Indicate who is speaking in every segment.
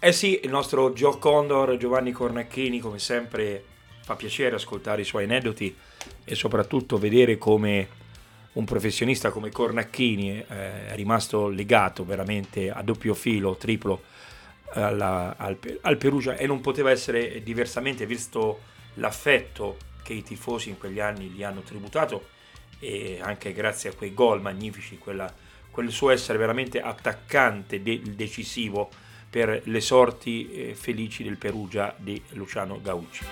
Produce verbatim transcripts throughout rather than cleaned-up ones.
Speaker 1: Eh sì, il nostro Gio Condor, Giovanni Cornacchini, come sempre fa piacere ascoltare i suoi aneddoti e soprattutto vedere come un professionista come Cornacchini eh, è rimasto legato veramente a doppio filo, triplo alla, al, al Perugia, e non poteva essere diversamente visto l'affetto che i tifosi in quegli anni gli hanno tributato, e anche grazie a quei gol magnifici, quella, quel suo essere veramente attaccante, de, decisivo per le sorti eh, felici del Perugia di Luciano Gaucci.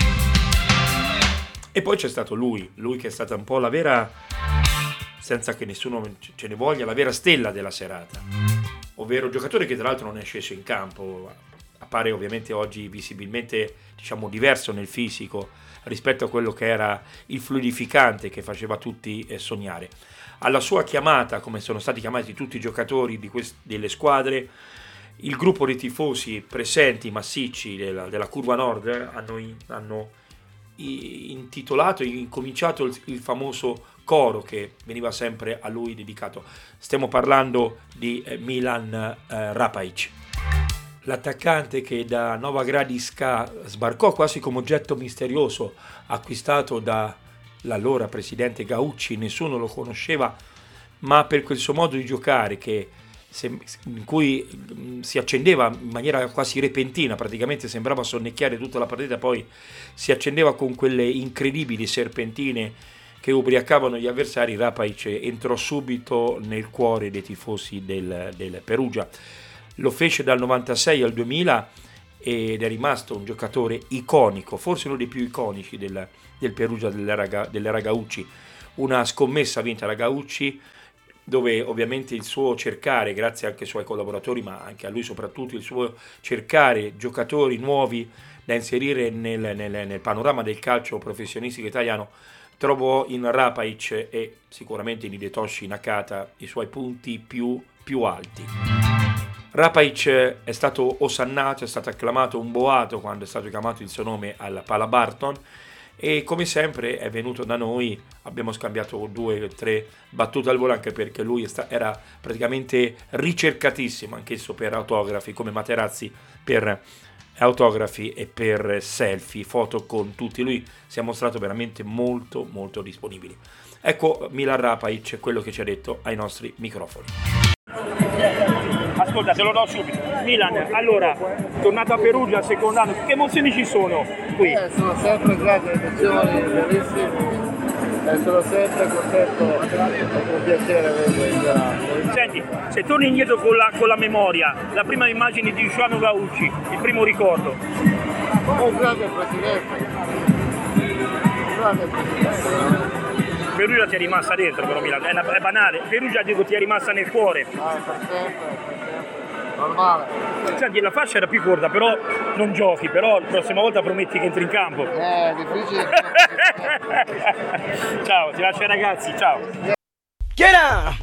Speaker 1: E poi c'è stato lui, lui che è stata un po' la vera, senza che nessuno ce ne voglia, la vera stella della serata, ovvero giocatore che tra l'altro non è sceso in campo, appare ovviamente oggi visibilmente, diciamo, diverso nel fisico rispetto a quello che era il fluidificante che faceva tutti eh, sognare. Alla sua chiamata, come sono stati chiamati tutti i giocatori di quest- delle squadre, il gruppo dei tifosi presenti, massicci della, della Curva Nord, hanno, hanno intitolato e incominciato il, il famoso coro che veniva sempre a lui dedicato. Stiamo parlando di eh, Milan eh, Rapaić, l'attaccante che da Nova Gradiška sbarcò quasi come oggetto misterioso, acquistato dall'allora presidente Gaucci. Nessuno lo conosceva, ma per quel suo modo di giocare che in cui si accendeva in maniera quasi repentina, praticamente sembrava sonnecchiare tutta la partita, poi si accendeva con quelle incredibili serpentine che ubriacavano gli avversari. Rapaić entrò subito nel cuore dei tifosi del, del Perugia. Lo fece dal novantasei al duemila ed è rimasto un giocatore iconico, forse uno dei più iconici del, del Perugia dell'era, dell'era Gaucci. Una scommessa vinta da Gaucci, dove ovviamente il suo cercare, grazie anche ai suoi collaboratori, ma anche a lui soprattutto, il suo cercare giocatori nuovi da inserire nel, nel, nel panorama del calcio professionistico italiano, trovò in Rapaić e sicuramente in Hidetoshi Nakata i suoi punti più, più alti. Rapaić è stato osannato, è stato acclamato un boato quando è stato chiamato il suo nome al Pala Barton, e come sempre è venuto da noi, abbiamo scambiato due o tre battute al volo, anche perché lui era praticamente ricercatissimo anch'esso per autografi, come Materazzi per autografi e per selfie, foto con tutti. Lui si è mostrato veramente molto molto disponibile. Ecco Milan Rapaić, quello che ci ha detto ai nostri microfoni.
Speaker 2: Ascolta, te lo do subito. Milan, allora, tornato a Perugia, secondo anno, che emozioni ci sono qui?
Speaker 3: Eh, sono sempre grandi emozioni, bellissime, e sono sempre contento e con piacere averlo.
Speaker 2: Senti, se torni indietro con la, con la memoria, la prima immagine di Luciano Gaucci, il primo ricordo?
Speaker 3: Un grande presidente, un grande presidente.
Speaker 2: Perugia ti è rimasta dentro, però Milan, è, una, è banale. Perugia, dico, ti è rimasta nel cuore.
Speaker 3: Ah, per sempre, per sempre, normale.
Speaker 2: Senti, la fascia era più corta, però non giochi, però la prossima volta prometti che entri in campo.
Speaker 3: Eh, difficile.
Speaker 2: Ciao, ti lascio ai ragazzi, ciao.
Speaker 4: Get up!